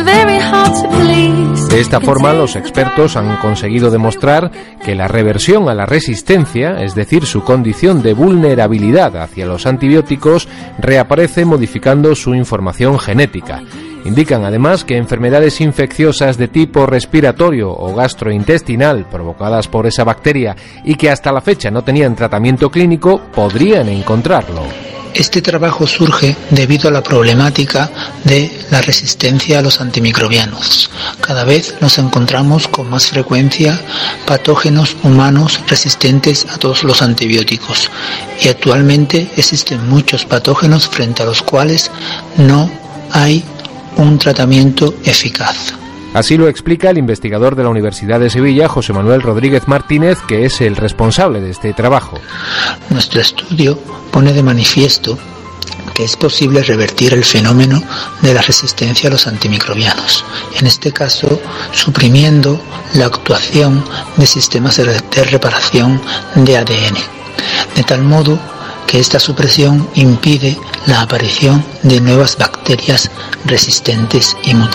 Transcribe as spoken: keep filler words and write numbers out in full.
De esta forma, los expertos han conseguido demostrar que la reversión a la resistencia, es decir, su condición de vulnerabilidad hacia los antibióticos, reaparece modificando su información genética. Indican además que enfermedades infecciosas de tipo respiratorio o gastrointestinal provocadas por esa bacteria y que hasta la fecha no tenían tratamiento clínico podrían encontrarlo. Este trabajo surge debido a la problemática de la resistencia a los antimicrobianos. Cada vez nos encontramos con más frecuencia patógenos humanos resistentes a todos los antibióticos y actualmente existen muchos patógenos frente a los cuales no hay un tratamiento eficaz. Así lo explica el investigador de la Universidad de Sevilla, José Manuel Rodríguez Martínez, que es el responsable de este trabajo. Nuestro estudio pone de manifiesto que es posible revertir el fenómeno de la resistencia a los antimicrobianos, en este caso suprimiendo la actuación de sistemas de reparación de A D N, de tal modo que esta supresión impide la aparición de nuevas bacterias resistentes y mutantes.